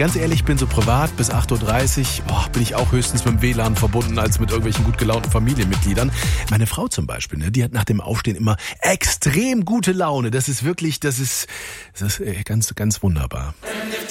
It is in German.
ganz ehrlich bin, so privat bis 8.30 Uhr bin ich auch höchstens mit dem WLAN verbunden als mit irgendwelchen gut gelaunten Familienmitgliedern. Meine Frau zum Beispiel, ne, die hat nach dem Aufstehen immer extrem gute Laune. Das ist ganz, ganz wunderbar.